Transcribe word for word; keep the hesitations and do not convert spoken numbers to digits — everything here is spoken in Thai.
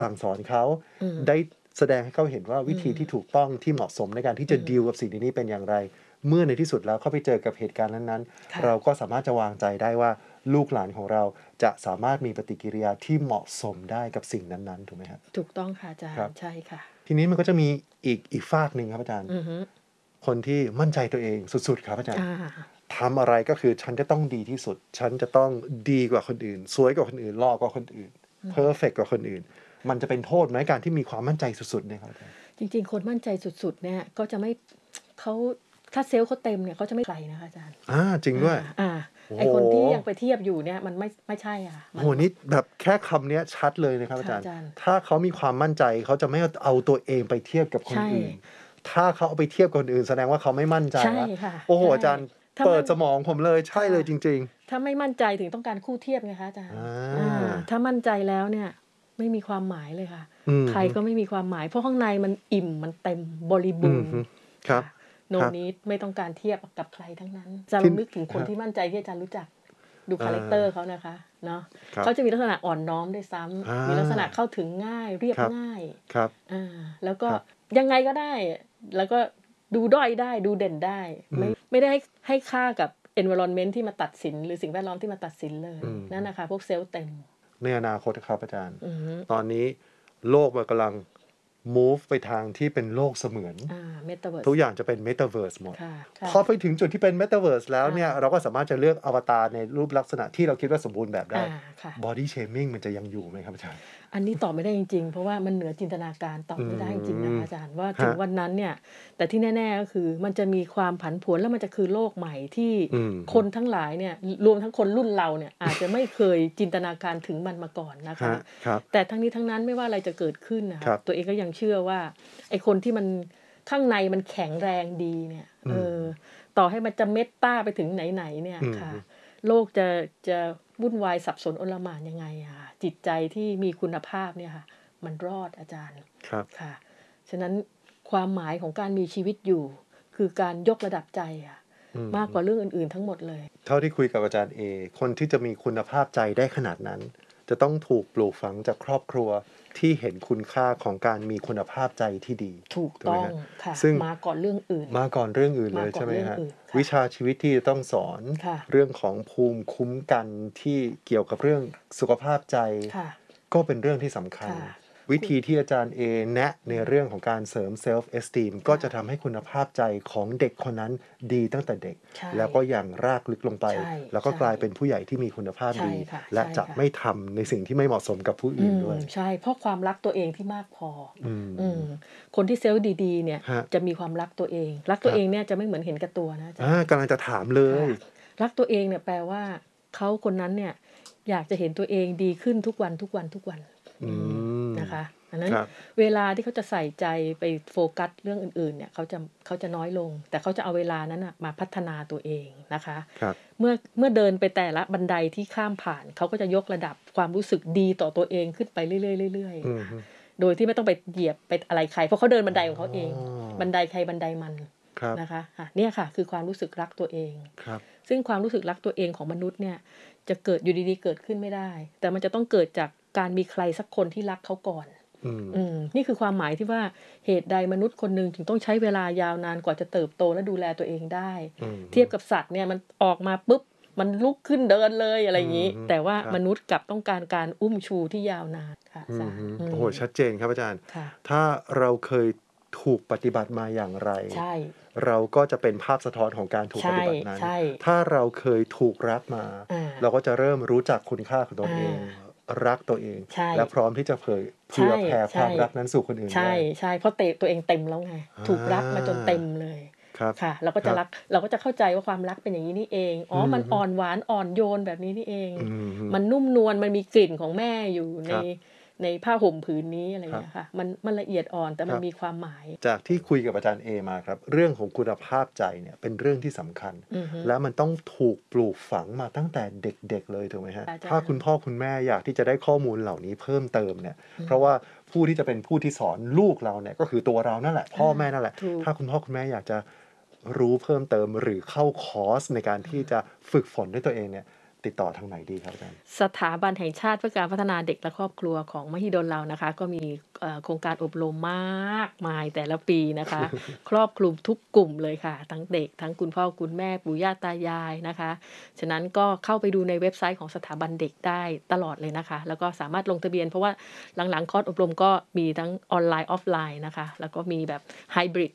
สั่งสอนเขาได้แสดงให้เขาเห็นว่าวิธีที่ถูกต้องที่เหมาะสมในการที่จะดีลกับสิ่งนี้เป็นอย่างไรเมื่อในที่สุดแล้วเขาไปเจอกับเหตุการณ์นั้นๆเราก็สามารถจะวางใจได้ว่าลูกหลานของเราจะสามารถมีปฏิกิริยาที่เหมาะสมได้กับสิ่งนั้นๆถูกไหมครับถูกต้องค่ะอาจารย์ใช่ค่ะทีนี้มันก็จะมีอีกอีกฝากหนึ่งครับอาจารย์คนที่มั่นใจตัวเองสุดๆครับอาจารย์ทำอะไรก็คือฉันจะต้องดีที่สุดฉันจะต้องดีกว่าคนอื่นสวยกว่าคนอื่นหล่อกว่าคนอื่นเพอร์เฟกต์กว่าคนอื่นมันจะเป็นโทษไหมการที่มีความมั่นใจสุดๆเนี่ยครับจริงๆคนมั่นใจสุดๆเนี่ยก็จะไม่เขาถ้าเซลล์เขาเต็มเนี่ยเขาจะไม่ใครนะคะอาจารย์อ่าจริงด้วยอ่าไอคนที่ยังไปเทียบอยู่เนี่ยมันไม่ไม่ใช่อ่ะโหนี่แบบแค่คำนี้ชัดเลยนะครับอาจารย์ถ้าเขามีความมั่นใจเขาจะไม่เอาตัวเองไปเทียบกับคนอื่นถ้าเขาเอาไปเทียบกับคนอื่นแสดงว่าเขาไม่มั่นใจแล้วโอ้โหอาจารย์เปิดสมองผมเลยใช่เลยจริงๆถ้าไม่มั่นใจถึงต้องการคู่เทียบไงคะอาจารย์ถ้ามั่นใจแล้วเนี่ยไม่มีความหมายเลยค่ะใครก็ไม่มีความหมายเพราะข้างในมันอิ่มมันเต็มบริบูรณ์ครับโนนี้ไม่ต้องการเทียบกับใครทั้งนั้นจะนึกถึงคนที่มั่นใจที่อาจารย์รู้จักดูคาแรคเตอร์เขานะคะเนาะเขาจะมีลักษณะอ่อนน้อมด้วยซ้ำมีลักษณะเข้าถึงง่ายเรียบง่ายครับอ่าแล้วก็ยังไงก็ได้แล้วก็ดูด้อยได้ดูเด่นได้ไม่ไม่ได้ให้ให้ค่ากับ environment ที่มาตัดสินหรือสิ่งแวดล้อมที่มาตัดสินเลยนั่นนะคะพวกเซลล์เต็มในอนาคตครับอาจารย์ตอนนี้โลกมันกำลัง move ไปทางที่เป็นโลกเสมือนทุกอย่างจะเป็น Metaverse หมดพอไปถึงจุดที่เป็น Metaverse แล้วเนี่ยเราก็สามารถจะเลือกอวตารในรูปลักษณะที่เราคิดว่าสมบูรณ์แบบได้ Body Shaming มันจะยังอยู่ไหมครับอาจารย์อันนี้ตอบไม่ได้จริงๆเพราะว่ามันเหนือจินตนาการตอบไม่ได้จริงๆนะคะอาจารย์ว่าถึงวันนั้นเนี่ยแต่ที่แน่ๆก็คือมันจะมีความผันผวนแล้วมันจะคือโลกใหม่ที่คนทั้งหลายเนี่ยรวมทั้งคนรุ่นเราเนี่ยอาจจะไม่เคยจินตนาการถึงมันมาก่อนนะคะแต่ทั้งนี้ทั้งนั้นไม่ว่าอะไรจะเกิดขึ้นนะคะตัวเองก็ยังเชื่อว่าไอ้คนที่มันข้างในมันแข็งแรงดีเนี่ยเออต่อให้มันจะเมตตาไปถึงไหนๆเนี่ยค่ะโลกจะจะวุ่นวายสับสนโอลหม่านยังไงอะจิตใจที่มีคุณภาพเนี่ยค่ะมันรอดอาจารย์ครับค่ะฉะนั้นความหมายของการมีชีวิตอยู่คือการยกระดับใจอะมากกว่าเรื่องอื่นๆทั้งหมดเลยเท่าที่คุยกับอาจารย์เอคนที่จะมีคุณภาพใจได้ขนาดนั้นจะต้องถูกปลูกฝังจากครอบครัวที่เห็นคุณค่าของการมีคุณภาพใจที่ดีถูกต้องค่ะซึ่งมาก่อนเรื่องอื่นมาก่อนเรื่องอื่นเลยใช่ไหมฮะวิชาชีวิตที่ต้องสอนเรื่องของภูมิคุ้มกันที่เกี่ยวกับเรื่องสุขภาพใจก็เป็นเรื่องที่สำคัญวิธีที่อาจารย์เอแนะในเรื่องของการเสริมเซลฟ์เอสตีมก็จะทำให้คุณภาพใจของเด็กคนนั้นดีตั้งแต่เด็กแล้วก็อย่างรากลึกลงไปแล้วก็กลายเป็นผู้ใหญ่ที่มีคุณภาพดีและจะไม่ทำในสิ่งที่ไม่เหมาะสมกับผู้อื่นด้วยใช่เพราะความรักตัวเองที่มากพอคนที่เซลล์ดีๆเนี่ยจะมีความรักตัวเองรักตัวเองเนี่ยจะไม่เหมือนเห็นแก่ตัวนะจ๊ะกำลังจะถามเลยรักตัวเองเนี่ยแปลว่าเขาคนนั้นเนี่ยอยากจะเห็นตัวเองดีขึ้นทุกวันทุกวันทุกวันนะคะอันนั้นเวลาที่เขาจะใส่ใจไปโฟกัสเรื่องอื่นๆเนี่ยเขาจะเขาจะน้อยลงแต่เขาจะเอาเวลานั้นนะมาพัฒนาตัวเองนะคะเมื่อเมื่อเดินไปแต่ละบันไดที่ข้ามผ่านเขาก็จะยกระดับความรู้สึกดีต่อตัวเองขึ้นไปเรื่อยๆเรื่อยๆโดยที่ไม่ต้องไปเหยียบไปอะไรใครเพราะเขาเดินบันไดของเขาเองบันไดใครบันไดมันนะคะเนี่ยค่ะคือความรู้สึกรักตัวเองซึ่งความรู้สึกรักตัวเองของมนุษย์เนี่ยจะเกิดอยู่ดีๆเกิดขึ้นไม่ได้แต่มันจะต้องเกิดจากการมีใครสักคนที่รักเขาก่อนอืมนี่คือความหมายที่ว่าเหตุใดมนุษย์คนหนึ่งถึงต้องใช้เวลายาวนานกว่าจะเติบโตและดูแลตัวเองได้เทียบกับสัตว์เนี่ยมันออกมาปุ๊บมันลุกขึ้นเดินเลยอะไรอย่างนี้แต่ว่ามนุษย์กลับต้องการการอุ้มชูที่ยาวนานค่ะโอ้โหชัดเจนครับอาจารย์ถ้าเราเคยถูกปฏิบัติมาอย่างไรเราก็จะเป็นภาพสะท้อนของการถูกปฏิบัตินั้นถ้าเราเคยถูกรักมาเราก็จะเริ่มรู้จักคุณค่าของตนเองรักตัวเองและพร้อมที่จะเผยเผื่อแผ่ความรักนั้นสู่คนอื่นใช่ใช่เพราะเตะตัวเองเต็มแล้วไงถูกรักมาจนเต็มเลยค่ะเราก็จะรักเราก็จะเข้าใจว่าความรักเป็นอย่างนี้นี่เองอ๋อมันอ่อนหวานอ่อนโยนแบบนี้นี่เองมันนุ่มนวลมันมีกลิ่นของแม่อยู่ในในผ้าห่มผืนนี้อะไรอย่างเงี้ยค่ะมันมันละเอียดอ่อนแต่มันมีความหมายจากที่คุยกับอาจารย์เอมาครับเรื่องของคุณภาพใจเนี่ยเป็นเรื่องที่สำคัญและมันต้องถูกปลูกฝังมาตั้งแต่เด็กๆเลยถูกไหมฮะถ้าคุณพ่อคุณแม่อยากที่จะได้ข้อมูลเหล่านี้เพิ่มเติมเนี่ยเพราะว่าผู้ที่จะเป็นผู้ที่สอนลูกเราเนี่ยก็คือตัวเรานั่นแหละพ่อแม่นั่นแหละถ้าคุณพ่อคุณแม่อยากจะรู้เพิ่มเติมหรือเข้าคอร์สในการที่จะฝึกฝนด้วยตัวเองเนี่ยติดต่อทางไหนดีครับอาจารย์สถาบันแห่งชาติเพื่อการพัฒนาเด็กและครอบครัวของมหิดลเรานะคะก็มีโครงการอบรมมากมายแต่ละปีนะคะ ครอบคลุมทุกกลุ่มเลยค่ะทั้งเด็กทั้งคุณพ่อคุณแม่ปู่ย่าตายายนะคะฉะนั้นก็เข้าไปดูในเว็บไซต์ของสถาบันเด็กได้ตลอดเลยนะคะแล้วก็สามารถลงทะเบียนเพราะว่าหลังๆคอร์สอบรมก็มีทั้งออนไลน์ออฟไลน์นะคะแล้วก็มีแบบไฮบริด